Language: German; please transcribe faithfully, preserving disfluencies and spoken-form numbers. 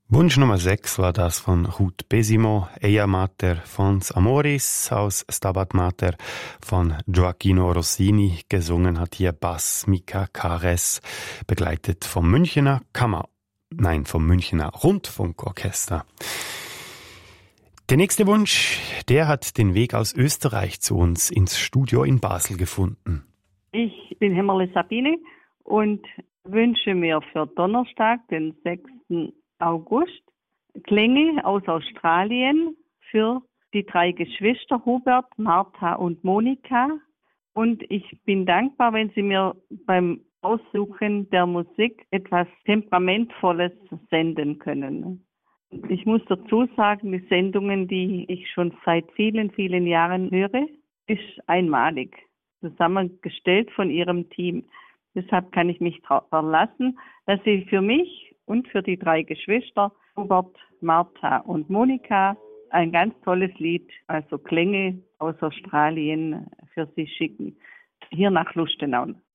Wunsch Nummer sechs war das von Ruth Besimo, Eia Mater Fons Amoris aus Stabat Mater von Gioacchino Rossini. Gesungen hat hier Bass Mika Kares, begleitet vom Münchener Kammer, nein, vom Münchener Rundfunkorchester. Der nächste Wunsch, der hat den Weg aus Österreich zu uns ins Studio in Basel gefunden. Ich bin Hämmerle Sabine und wünsche mir für Donnerstag, den sechsten August, Klänge aus Australien für die drei Geschwister Hubert, Martha und Monika. Und ich bin dankbar, wenn Sie mir beim Aussuchen der Musik etwas Temperamentvolles senden können. Ich muss dazu sagen, die Sendungen, die ich schon seit vielen, vielen Jahren höre, ist einmalig, zusammengestellt von Ihrem Team. Deshalb kann ich mich darauf verlassen, dass Sie für mich und für die drei Geschwister, Hubert, Martha und Monika, ein ganz tolles Lied, also Klänge aus Australien, für Sie schicken. Hier nach Lustenau.